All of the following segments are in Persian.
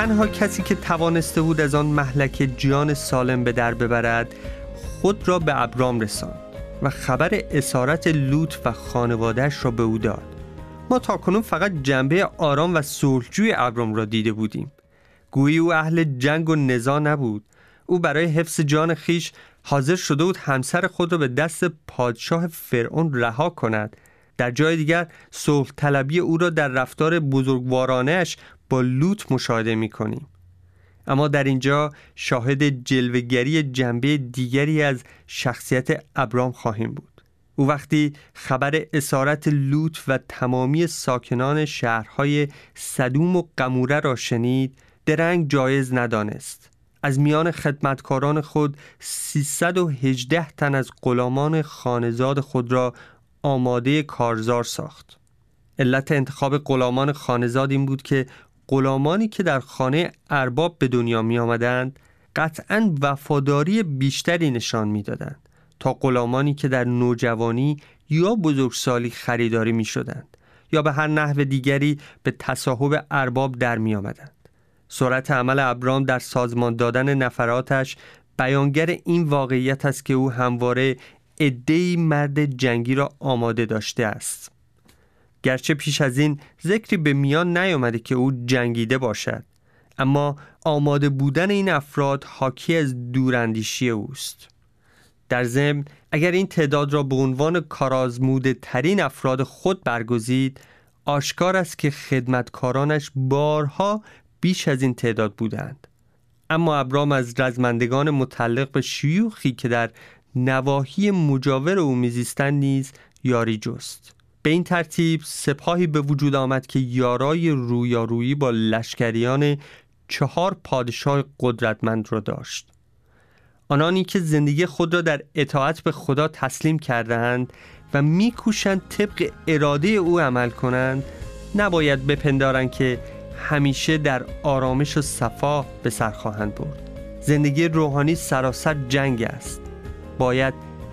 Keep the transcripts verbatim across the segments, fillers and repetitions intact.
تنها کسی که توانسته بود از آن مهلک جان سالم به در ببرد خود را به ابرام رساند و خبر اسارت لوط و خانواده‌اش را به او داد. ما تاکنون فقط جنبه آرام و صلحجوی ابرام را دیده بودیم. گویی او اهل جنگ و نزاع نبود. او برای حفظ جان خیش حاضر شده بود همسر خود را به دست پادشاه فرعون رها کند. در جای دیگر صلح طلبی او را در رفتار بزرگوارانه‌اش با لوط مشاهده می‌کنیم. اما در اینجا شاهد جلوه‌گری جنبه دیگری از شخصیت ابرام خواهیم بود. او وقتی خبر اسارت لوط و تمامی ساکنان شهرهای سدوم و قموره را شنید، درنگ جایز ندانست. از میان خدمتکاران خود سیصد و هجده تن از غلامان خانزاد خود را آماده کارزار ساخت. علت انتخاب غلامان خانزاد این بود که غلامانی که در خانه ارباب به دنیا می آمدند قطعاً وفاداری بیشتری نشان می دادند تا غلامانی که در نوجوانی یا بزرگسالی خریداری می شدند یا به هر نحو دیگری به تصاحب ارباب در می آمدند. سرعت عمل ابرام در سازمان دادن نفراتش بیانگر این واقعیت است که او همواره عده‌ای مرد جنگی را آماده داشته است. گرچه پیش از این ذکری به میان نیامده که او جنگیده باشد، اما آماده بودن این افراد حاکی از دوراندیشی اوست. در ضمن اگر این تعداد را به عنوان کارآزموده ترین افراد خود برگزید، آشکار است که خدمتکارانش بارها بیش از این تعداد بودند. اما ابرام از رزمندگان متعلق به شیوخی که در نواحی مجاور او میزیستند نیز یاری جست. به این ترتیب سپاهی به وجود آمد که یارای رویارویی با لشکریان چهار پادشاه قدرتمند را داشت. آنانی که زندگی خود را در اطاعت به خدا تسلیم کرده‌اند و می‌کوشند طبق اراده او عمل کنند، نباید بپندارند که همیشه در آرامش و صفا به سر خواهند برد. زندگی روحانی سراسر جنگ است. باید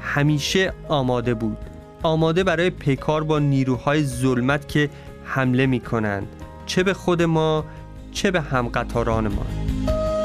همیشه آماده بود، آماده برای پیکار با نیروهای ظلمت که حمله می کنند، چه به خود ما چه به همقطاران ما.